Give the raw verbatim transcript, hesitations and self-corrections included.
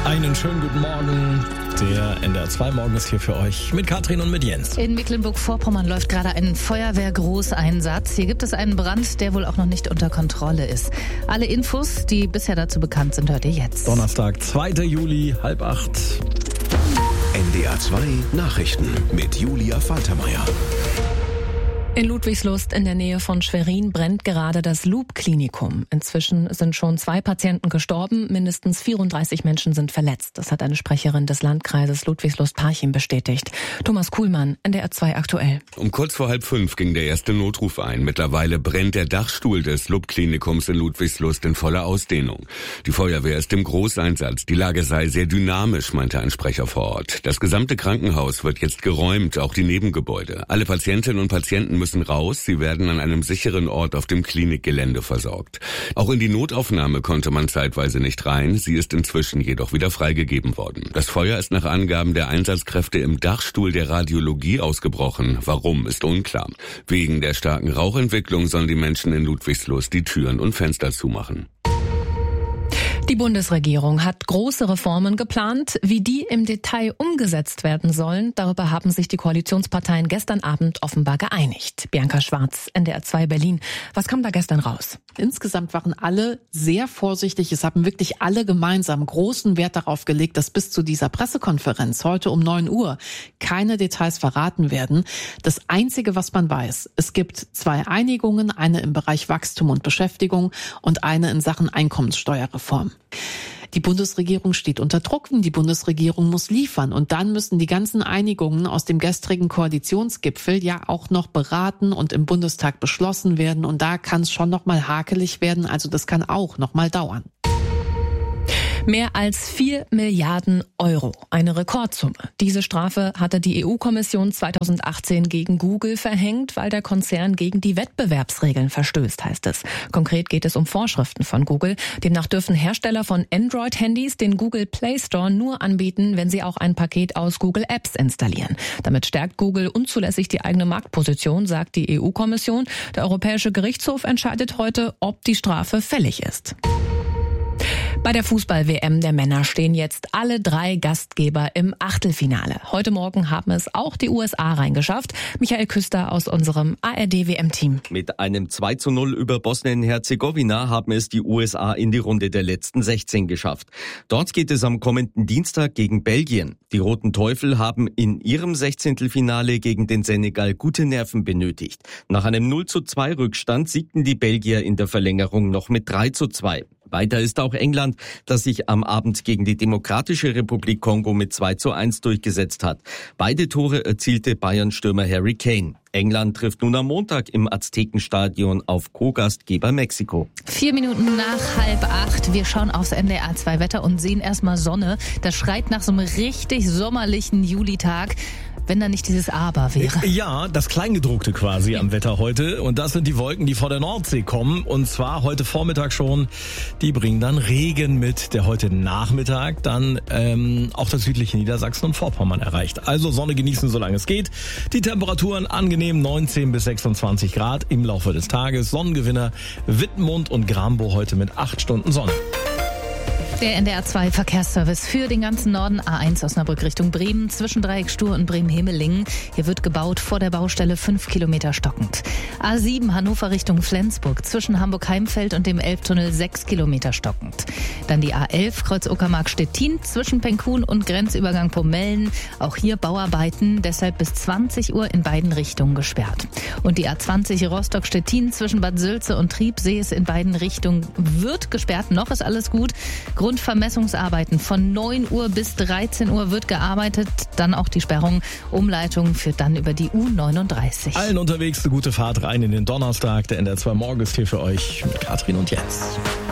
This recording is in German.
Einen schönen guten Morgen. Der N D R zwei Morgen ist hier für euch mit Katrin und mit Jens. In Mecklenburg-Vorpommern läuft gerade ein Feuerwehrgroßeinsatz. Hier gibt es einen Brand, der wohl auch noch nicht unter Kontrolle ist. Alle Infos, die bisher dazu bekannt sind, hört ihr jetzt. Donnerstag, zweiter Juli, halb acht. N D R zwei Nachrichten mit Julia Faltermeier. In Ludwigslust in der Nähe von Schwerin brennt gerade das Loop-Klinikum. Inzwischen sind schon zwei Patienten gestorben, mindestens vierunddreißig Menschen sind verletzt. Das hat eine Sprecherin des Landkreises Ludwigslust-Parchim bestätigt. Thomas Kuhlmann, N D R zwei aktuell. Um kurz vor halb fünf ging der erste Notruf ein. Mittlerweile brennt der Dachstuhl des Loop-Klinikums in Ludwigslust in voller Ausdehnung. Die Feuerwehr ist im Großeinsatz. Die Lage sei sehr dynamisch, meinte ein Sprecher vor Ort. Das gesamte Krankenhaus wird jetzt geräumt, auch die Nebengebäude. Alle Patientinnen und Patienten müssen raus. Sie werden an einem sicheren Ort auf dem Klinikgelände versorgt. Auch in die Notaufnahme konnte man zeitweise nicht rein. Sie ist inzwischen jedoch wieder freigegeben worden. Das Feuer ist nach Angaben der Einsatzkräfte im Dachstuhl der Radiologie ausgebrochen. Warum, ist unklar. Wegen der starken Rauchentwicklung sollen die Menschen in Ludwigslust die Türen und Fenster zumachen. Die Bundesregierung hat große Reformen geplant. Wie die im Detail umgesetzt werden sollen, darüber haben sich die Koalitionsparteien gestern Abend offenbar geeinigt. Bianca Schwarz, N D R zwei Berlin. Was kam da gestern raus? Insgesamt waren alle sehr vorsichtig. Es haben wirklich alle gemeinsam großen Wert darauf gelegt, dass bis zu dieser Pressekonferenz heute um neun Uhr keine Details verraten werden. Das Einzige, was man weiß, es gibt zwei Einigungen, eine im Bereich Wachstum und Beschäftigung und eine in Sachen Einkommenssteuerreform. Die Bundesregierung steht unter Druck, die Bundesregierung muss liefern und dann müssen die ganzen Einigungen aus dem gestrigen Koalitionsgipfel ja auch noch beraten und im Bundestag beschlossen werden und da kann es schon noch mal hakelig werden, also das kann auch noch mal dauern. Mehr als vier Milliarden Euro, eine Rekordsumme. Diese Strafe hatte die E U-Kommission zweitausendachtzehn gegen Google verhängt, weil der Konzern gegen die Wettbewerbsregeln verstößt, heißt es. Konkret geht es um Vorschriften von Google. Demnach dürfen Hersteller von Android-Handys den Google Play Store nur anbieten, wenn sie auch ein Paket aus Google Apps installieren. Damit stärkt Google unzulässig die eigene Marktposition, sagt die E U-Kommission. Der Europäische Gerichtshof entscheidet heute, ob die Strafe fällig ist. Bei der Fußball-W M der Männer stehen jetzt alle drei Gastgeber im Achtelfinale. Heute Morgen haben es auch die U S A reingeschafft. Michael Küster aus unserem A R D-W M-Team. Mit einem zwei zu null über Bosnien-Herzegowina haben es die U S A in die Runde der letzten sechzehn geschafft. Dort geht es am kommenden Dienstag gegen Belgien. Die Roten Teufel haben in ihrem Sechzehntelfinale gegen den Senegal gute Nerven benötigt. Nach einem null zu zwei Rückstand siegten die Belgier in der Verlängerung noch mit drei zu zwei. Weiter ist auch England, das sich am Abend gegen die Demokratische Republik Kongo mit zwei zu eins durchgesetzt hat. Beide Tore erzielte Bayern-Stürmer Harry Kane. England trifft nun am Montag im Aztekenstadion auf Co-Gastgeber Mexiko. Vier Minuten nach halb acht. Wir schauen aufs N D R zwei Wetter und sehen erstmal Sonne. Das schreit nach so einem richtig sommerlichen Julitag. Wenn da nicht dieses Aber wäre. Ja, das Kleingedruckte quasi am Wetter heute. Und das sind die Wolken, die vor der Nordsee kommen. Und zwar heute Vormittag schon. Die bringen dann Regen mit, der heute Nachmittag dann ähm, auch das südliche Niedersachsen und Vorpommern erreicht. Also Sonne genießen, solange es geht. Die Temperaturen angenehm neunzehn bis sechsundzwanzig Grad im Laufe des Tages. Sonnengewinner Wittmund und Grambo heute mit acht Stunden Sonne. Der N D R zwei Verkehrsservice für den ganzen Norden. A eins Osnabrück Richtung Bremen, zwischen Dreieckstuhl und Bremen-Himmelingen. Hier wird gebaut, vor der Baustelle fünf Kilometer stockend. A sieben Hannover Richtung Flensburg, zwischen Hamburg-Heimfeld und dem Elbtunnel sechs Kilometer stockend. Dann die A elf Kreuz Uckermark-Stettin, zwischen Penkhuhn und Grenzübergang Pomellen. Auch hier Bauarbeiten, deshalb bis zwanzig Uhr in beiden Richtungen gesperrt. Und die A zwanzig Rostock-Stettin, zwischen Bad Sülze und Triebsee ist in beiden Richtungen wird gesperrt. Noch ist alles gut. Grundvermessungsarbeiten von neun Uhr bis dreizehn Uhr wird gearbeitet. Dann auch die Sperrung. Umleitung führt dann über die U neununddreißig. Allen unterwegs eine gute Fahrt rein in den Donnerstag. Der N D R zwei Morgen ist hier für euch mit Katrin und Jens.